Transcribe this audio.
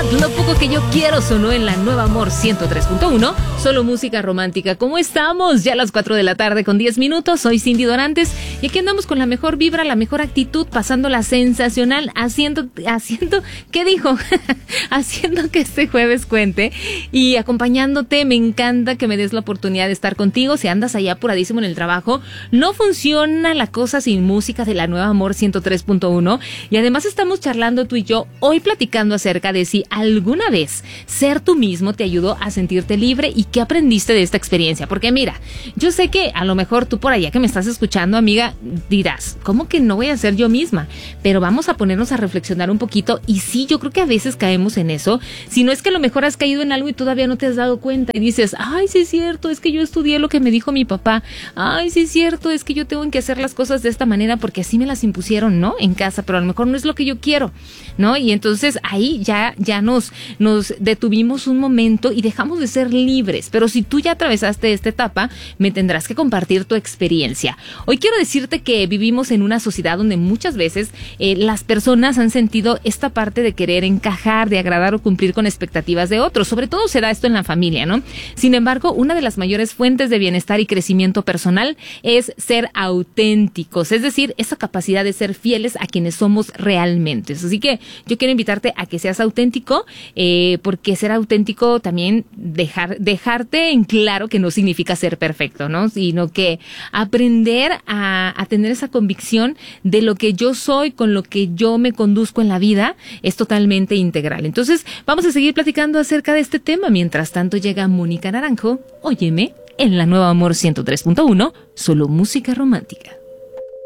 Lo poco que yo quiero sonó en la Nueva Amor 103.1, solo música romántica. ¿Cómo estamos? Ya a las 4 de la tarde con 10 minutos. Soy Cindy Dorantes y aquí andamos con la mejor vibra, la mejor actitud, pasándola sensacional, haciendo, ¿qué dijo? Haciendo que este jueves cuente y acompañándote. Me encanta que me des la oportunidad de estar contigo. Si andas allá apuradísimo en el trabajo, no funciona la cosa sin música de la Nueva Amor 103.1. Y además estamos charlando tú y yo hoy platicando acerca de si alguna vez ser tú mismo te ayudó a sentirte libre y qué aprendiste de esta experiencia. Porque mira, yo sé que a lo mejor tú por allá que me estás escuchando, amiga, dirás, ¿cómo que no voy a ser yo misma? Pero vamos a ponernos a reflexionar un poquito y sí, yo creo que a veces caemos en eso. Si no es que a lo mejor has caído en algo y todavía no te has dado cuenta y dices, ay, sí es cierto, es que yo estudié lo que me dijo mi papá. Ay, sí es cierto, es que yo tengo que hacer las cosas de esta manera porque así me las impusieron, ¿no? En casa, pero a lo mejor no es lo que yo quiero, ¿no? Y entonces ahí ya nos detuvimos un momento y dejamos de ser libres. Pero si tú ya atravesaste esta etapa, me tendrás que compartir tu experiencia. Hoy quiero decirte que vivimos en una sociedad donde muchas veces las personas han sentido esta parte de querer encajar, de agradar o cumplir con expectativas de otros. Sobre todo se da esto en la familia, ¿no? Sin embargo, una de las mayores fuentes de bienestar y crecimiento personal es ser auténticos, es decir, esa capacidad de ser fieles a quienes somos realmente. Así que yo quiero invitarte a que seas auténtico, porque ser auténtico también dejarte en claro que no significa ser perfecto, ¿no? Sino que aprender a tener esa convicción de lo que yo soy, con lo que yo me conduzco en la vida, es totalmente integral. Entonces, vamos a seguir platicando acerca de este tema. Mientras tanto, llega Mónica Naranjo, Óyeme, en la Nueva Amor 103.1, solo música romántica.